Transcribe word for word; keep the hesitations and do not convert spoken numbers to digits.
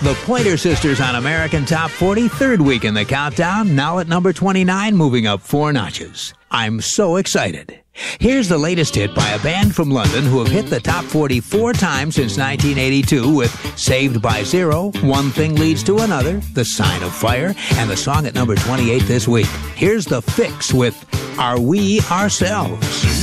The Pointer Sisters on American Top forty, third week in the countdown, now at number twenty-nine, moving up four notches. I'm so excited. Here's the latest hit by a band from London who have hit the top forty four times since nineteen eighty-two with Saved by Zero, One Thing Leads to Another, The Sign of Fire, and the song at number twenty-eight this week. Here's The Fix with Are We Ourselves?